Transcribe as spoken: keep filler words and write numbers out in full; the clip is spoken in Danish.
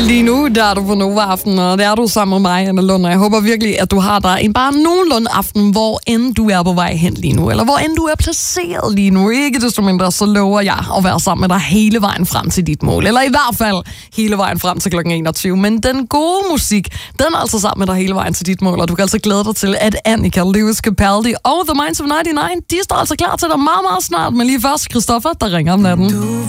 Lige nu, der er du på Nova Aften, og der er du sammen med mig, Anna Lund, og jeg håber virkelig, at du har der en bare nogenlunde aften, hvor end du er på vej hen lige nu, eller hvor end du er placeret lige nu. Ikke desto mindre, så lover jeg at være sammen med dig hele vejen frem til dit mål, eller i hvert fald hele vejen frem til klokken enogtyve. Men den gode musik, den er altså sammen med dig hele vejen til dit mål, og du kan altså glæde dig til, at Annika, Lewis Capaldi og The Minds of nioghalvfems, de står altså klar til dig meget, meget snart, men lige først Christoffer, der ringer om natten. Du